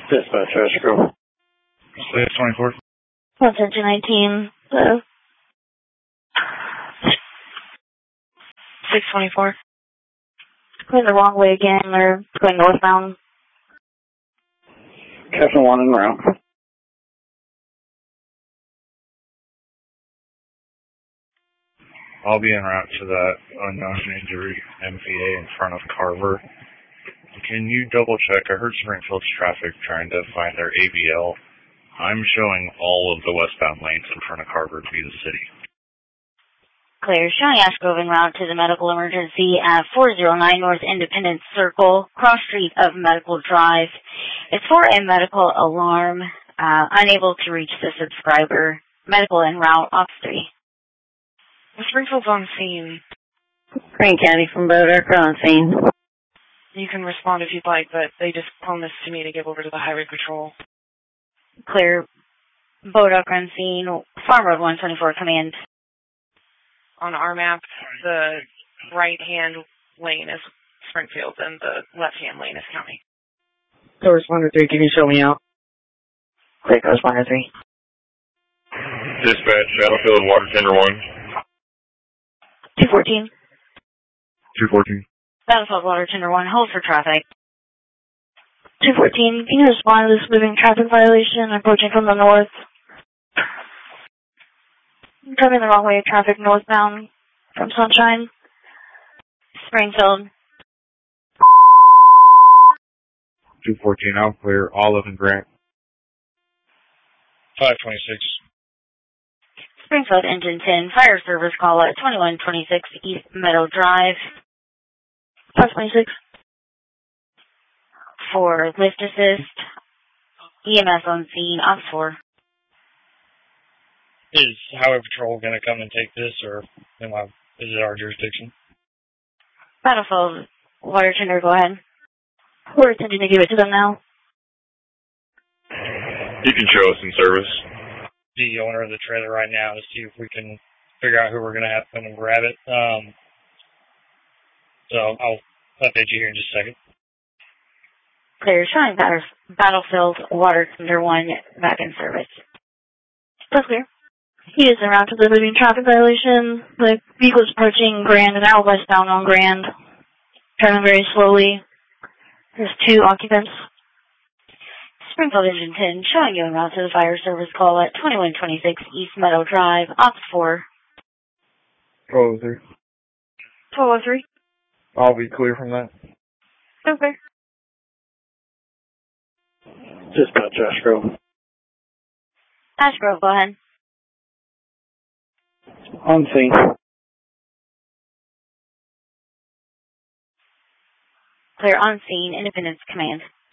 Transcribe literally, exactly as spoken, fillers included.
Dispatch, Ashgrove. six twenty-four. Attention nineteen. Uh, six twenty-four. Going the wrong way again. They're going northbound. Captain one en route. I'll be en route to that unknown injury M P A in front of Carver. Can you double check? I heard Springfield's traffic trying to find their A B L. I'm showing all of the westbound lanes in front of Carver to be the city. Clear. Showing Ashgrove en route to the medical emergency at four oh nine North Independence Circle, cross street of Medical Drive. It's for a medical alarm. Uh, unable to reach the subscriber. Medical en route, Ops three. Springfield's on scene. Green County from Bodak on scene. You can respond if you'd like, but they just promised to me to give over to the highway patrol. Clear. Bodak on scene. Farm Road one twenty-four, command. On our map, the right-hand lane is Springfield and the left-hand lane is County. Corresponder three, can you show me out? Clear, Corresponder three. Dispatch, Battlefield, Water Tender one. two fourteen. two fourteen. Battlefield Water Tender one, hold for traffic. two fourteen, can you respond to this moving traffic violation approaching from the north? Coming the wrong way, traffic northbound from Sunshine. Springfield. two fourteen, I'll clear Olive and Grant. five twenty-six. Springfield Engine ten, fire service call at twenty-one twenty-six East Meadow Drive. five twenty-six. For lift assist, E M S on scene, Ops four. Is Highway Patrol going to come and take this, or am I, is it our jurisdiction? Battlefield Water Tender, go ahead. We're attempting to give it to them now. You can show us in service. The owner of the trailer right now to see if we can figure out who we're going to have to come and grab it. Um, so I'll update you here in just a second. Clear. Showing batter, Battlefield Water Tender one back in service. That's clear. He is en route to the moving traffic violation. The vehicle is approaching Grand and now westbound on Grand. Turning very slowly. There's two occupants. Springfield Engine ten, showing you en route to the fire service call at twenty-one twenty-six East Meadow Drive, Ops four. twelve oh three. twelve oh three. I'll be clear from that. Okay. Dispatch, Ashgrove. Ashgrove, go ahead. On scene. Clear on scene, Independence Command.